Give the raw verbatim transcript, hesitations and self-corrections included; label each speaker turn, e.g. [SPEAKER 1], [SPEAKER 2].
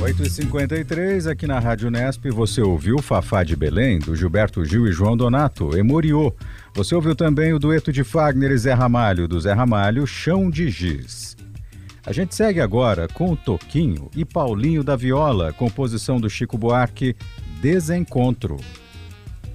[SPEAKER 1] oito e cinquenta e três, aqui na Rádio Nesp, você ouviu Fafá de Belém, do Gilberto Gil e João Donato, Emoriô. Você ouviu também o dueto de Fagner e Zé Ramalho, do Zé Ramalho, Chão de Giz. A gente segue agora com o Toquinho e Paulinho da Viola, composição do Chico Buarque, Desencontro.